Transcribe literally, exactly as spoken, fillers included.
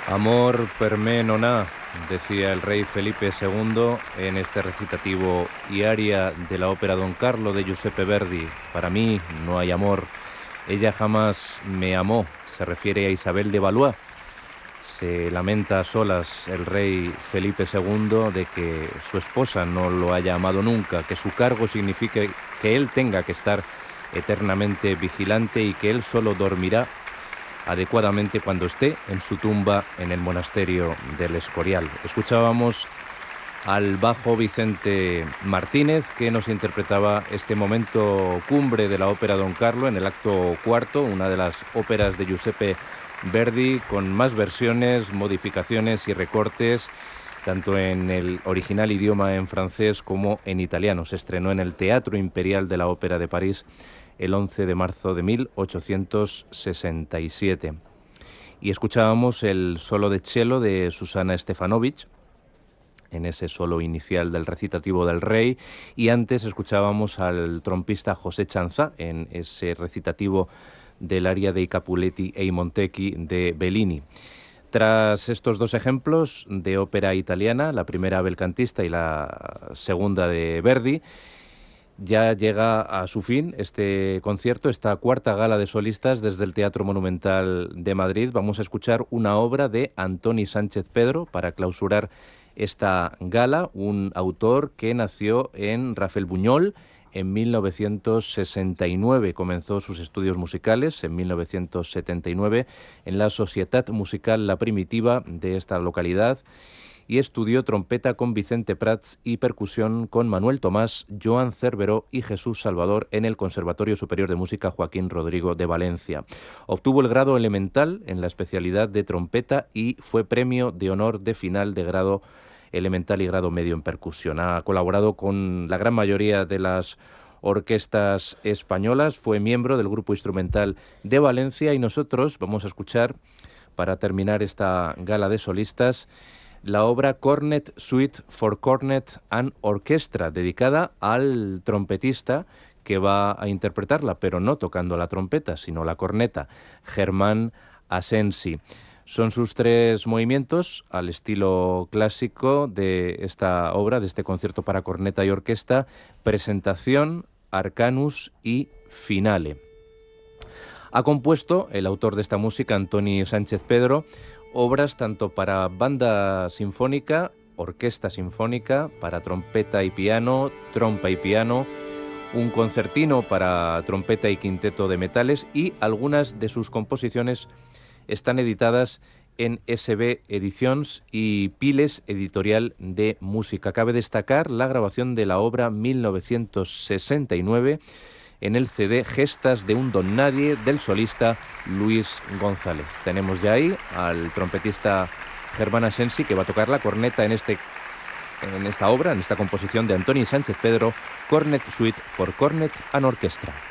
Amor per me non ha, decía el rey Felipe segundo en este recitativo y aria de la ópera Don Carlo de Giuseppe Verdi. Para mí no hay amor. Ella jamás me amó. Se refiere a Isabel de Valois. Se lamenta a solas el rey Felipe segundo de que su esposa no lo haya amado nunca, que su cargo signifique que él tenga que estar eternamente vigilante y que él solo dormirá adecuadamente cuando esté en su tumba en el monasterio del Escorial. Escuchábamos al bajo Vicente Martínez, que nos interpretaba este momento cumbre de la ópera Don Carlo en el acto cuarto, una de las óperas de Giuseppe Verdi con más versiones, modificaciones y recortes, tanto en el original idioma en francés como en italiano. Se estrenó en el Teatro Imperial de la Ópera de París el once de marzo de mil ochocientos sesenta y siete. Y escuchábamos el solo de cello de Susana Stefanovic, en ese solo inicial del recitativo del rey, y antes escuchábamos al trompista José Chanzà en ese recitativo del aria dei Capuletti e i Montecchi de Bellini. Tras estos dos ejemplos de ópera italiana, la primera belcantista y la segunda de Verdi, ya llega a su fin este concierto, esta cuarta gala de solistas desde el Teatro Monumental de Madrid. Vamos a escuchar una obra de Antoni Sánchez Pedro para clausurar esta gala, un autor que nació en Rafelbunyol en mil novecientos sesenta y nueve. Comenzó sus estudios musicales en mil novecientos setenta y nueve en la Societat Musical La Primitiva de esta localidad y estudió trompeta con Vicente Prats y percusión con Manuel Tomás, Joan Cerveró y Jesús Salvador en el Conservatorio Superior de Música Joaquín Rodrigo de Valencia. Obtuvo el grado elemental en la especialidad de trompeta y fue premio de honor de final de grado elemental y grado medio en percusión. Ha colaborado con la gran mayoría de las orquestas españolas, fue miembro del Grupo Instrumental de Valencia y nosotros vamos a escuchar, para terminar esta gala de solistas, la obra Cornet Suite for Cornet and Orchestra, dedicada al trompetista que va a interpretarla, pero no tocando la trompeta, sino la corneta, Germán Asensi. Son sus tres movimientos al estilo clásico de esta obra, de este concierto para corneta y orquesta: presentación, arcanus y finale. Ha compuesto el autor de esta música, Antoni Sánchez Pedro, obras tanto para banda sinfónica, orquesta sinfónica, para trompeta y piano, trompa y piano, un concertino para trompeta y quinteto de metales, y algunas de sus composiciones están editadas en S B Edicions y Piles Editorial de Música. Cabe destacar la grabación de la obra mil novecientos sesenta y nueve en el C D Gestas de un don nadie del solista Luis González. Tenemos ya ahí al trompetista Germán Asensi, que va a tocar la corneta en, este, en esta obra, en esta composición de Antoni Sánchez Pedro, Cornet Suite for Cornet and Orchestra.